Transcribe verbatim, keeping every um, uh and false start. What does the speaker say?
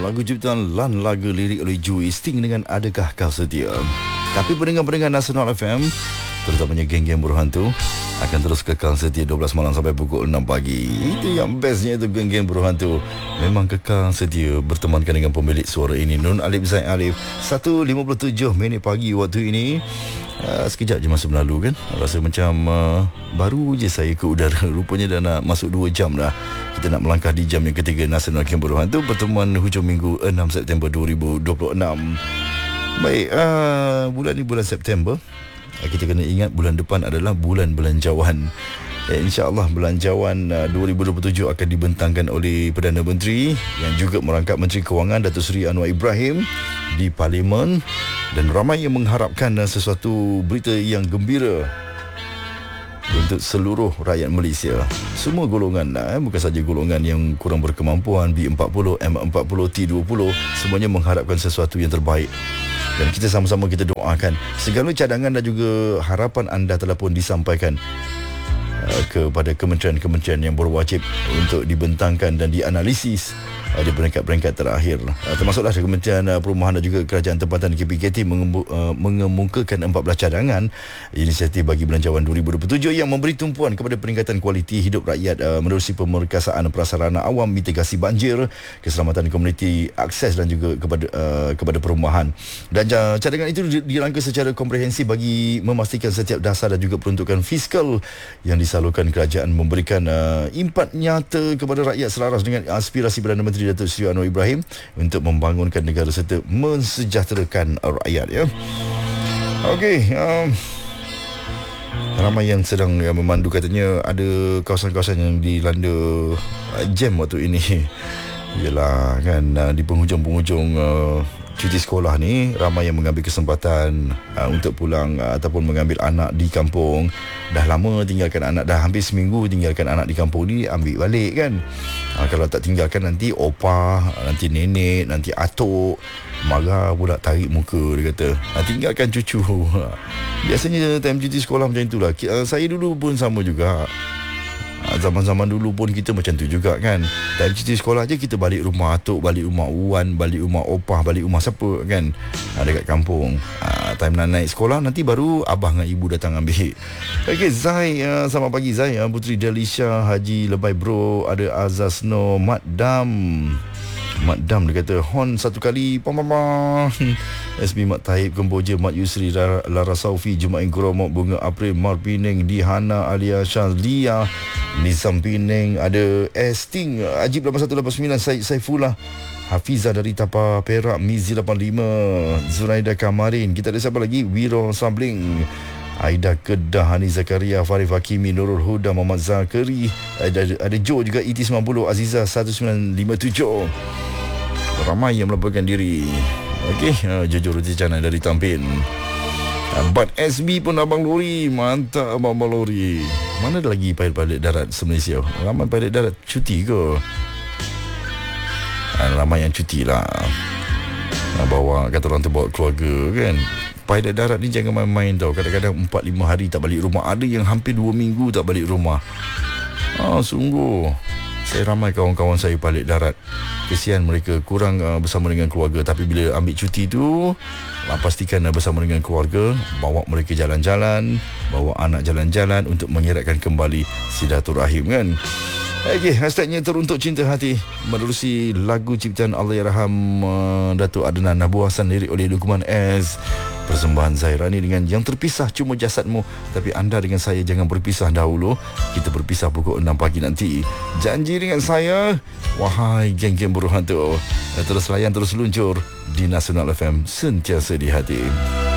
lagu ciptaan Lan lagu lirik oleh Joey Sting dengan Adakah Kau Setia. Tapi pendengar-pendengar Nasional F M, terutamanya geng-geng berhantu, akan terus kekal setia dua belas malam sampai pukul enam pagi. Itu yang bestnya, itu geng-geng berhantu memang kekal setia bertemankan dengan pemilik suara ini, Nun Alif Zaid Alif. Satu lima puluh tujuh minit pagi waktu ini. Uh, sekejap je masa berlalu kan. Rasa macam uh, baru je saya ke udara. Rupanya dah nak masuk dua jam dah. Kita nak melangkah di jam yang ketiga Nasional Geng Berhantu, pertemuan hujung minggu enam September dua ribu dua puluh enam. Baik, uh, bulan ni bulan September. Kita kena ingat bulan depan adalah bulan belanjawan. Eh, InsyaAllah belanjawan uh, dua ribu dua puluh tujuh akan dibentangkan oleh Perdana Menteri yang juga merangkap Menteri Kewangan Datuk Seri Anwar Ibrahim di Parlimen, dan ramai yang mengharapkan uh, sesuatu berita yang gembira untuk seluruh rakyat Malaysia. Semua golongan, eh, bukan saja golongan yang kurang berkemampuan, B empat puluh, M empat puluh, T dua puluh, semuanya mengharapkan sesuatu yang terbaik. Dan kita sama-sama kita doakan segala cadangan dan juga harapan anda telah pun disampaikan uh, kepada kementerian-kementerian yang berwajib untuk dibentangkan dan dianalisis uh, di peringkat-peringkat terakhir. Uh, termasuklah Kementerian uh, Perumahan dan juga Kerajaan Tempatan K P K T mengembu, uh, mengemukakan empat belas cadangan inisiatif bagi belanjawan dua ribu dua puluh tujuh yang memberi tumpuan kepada peningkatan kualiti hidup rakyat uh, menerusi pemerkasaan prasarana awam, mitigasi banjir, keselamatan komuniti, akses dan juga kepada uh, kepada perumahan. Dan uh, cadangan itu dirangka secara komprehensif bagi memastikan setiap dasar dan juga peruntukan fiskal yang disalurkan kerajaan memberikan uh, impak nyata kepada rakyat selaras dengan aspirasi Perdana Menteri Datuk Seri Anwar Ibrahim untuk membangunkan negara serta mensejahterakan rakyat, ya. Okey, um, ramai yang sedang yang memandu, katanya ada kawasan-kawasan yang dilanda uh, jam waktu ini. Yalah kan, uh, di penghujung-penghujung uh, cuti sekolah ni, ramai yang mengambil kesempatan uh, untuk pulang uh, ataupun mengambil anak di kampung. Dah lama tinggalkan anak, dah hampir seminggu tinggalkan anak di kampung ni, ambil balik kan. uh, Kalau tak tinggalkan nanti opah, nanti nenek, nanti atuk marah pula, tarik muka, dia kata. uh, Tinggalkan cucu. Biasanya time cuti sekolah macam itulah. uh, Saya dulu pun sama juga. Zaman-zaman dulu pun kita macam tu juga kan. Time cuti sekolah je kita balik rumah atuk, balik rumah Wan, balik rumah opah, balik rumah siapa kan, ha, dekat kampung. ha, Time nak naik sekolah, nanti baru abah dengan ibu datang ambil. Okey, Zai, uh, selamat pagi Zai. uh, Puteri Delisha, Haji Lebai Bro, ada Azazno, Mat Dam. Mat Dam dia kata hon satu kali pam pam pam. S B Mat Taib, Kemboja, Mat Yusri, Lara, Lara Saufi, Jumain Kuromok, Bunga April, Mar Pineng, Dihana, Alia Syazlia, Nizam Pineng, ada Esting, Ajib lapan satu lapan sembilan, Said Saifullah, Hafizah dari Tapa Perak, Mizi lapan lima, Zuraida Kamarin. Kita ada siapa lagi? Wiro Sabling, Aida Kedah, Hani Zakaria, Farif Hakimi, Nurul Huda, Muhammad Zakari, ada, ada Joe juga, E T sembilan puluh, Aziza satu sembilan lima tujuh. Ramai yang melaporkan diri. Okey, uh, jujur roti canai dari Tampin. uh, Bat S B pun Abang Lori. Mantap Abang Lori. Mana ada lagi pilot-pilot darat se-Malaysia? Ramai pilot darat cuti ke? uh, Ramai yang cuti lah. uh, Bawa, kata orang tu bawa keluarga kan. Pilot darat ni jangan main-main tau. Kadang-kadang empat lima hari tak balik rumah. Ada yang hampir dua minggu tak balik rumah. Ah, sungguh. Saya ramai kawan-kawan saya pilot darat. Kesian mereka, kurang uh, bersama dengan keluarga. Tapi bila ambil cuti tu, uh, pastikan uh, bersama dengan keluarga, bawa mereka jalan-jalan, bawa anak jalan-jalan untuk mengeratkan kembali silaturahim kan. Okey, hashtagnya Teruntuk Cinta Hati menerusi lagu ciptaan Allahyarham uh, Datuk Adnan Abu Hassan, lirik oleh Luqman S. Persembahan Zairani dengan Yang Terpisah Cuma Jasadmu. Tapi anda dengan saya jangan berpisah dahulu. Kita berpisah pukul enam pagi nanti. Janji dengan saya, wahai geng-geng berhantu, terus layan, terus luncur di Nasional F M, sentiasa di hati.